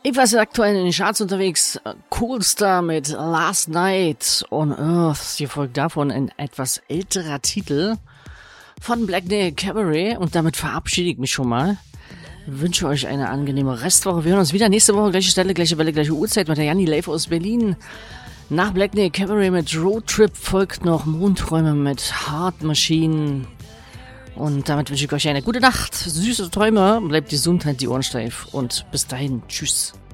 Ich war aktuell in den Charts unterwegs. Coolstar mit Last Night on Earth. Hier folgt davon ein etwas älterer Titel von Black Nail Cabaret. Und damit verabschiede ich mich schon mal. Wünsche euch eine angenehme Restwoche. Wir hören uns wieder nächste Woche. Gleiche Stelle, gleiche Welle, gleiche Uhrzeit mit der Janni live aus Berlin. Nach Black Nail Cabaret mit Road Trip folgt noch Mondträume mit Heart Machine. Und damit wünsche ich euch eine gute Nacht, süße Träume, bleibt gesund, halt die Ohren steif und bis dahin, tschüss.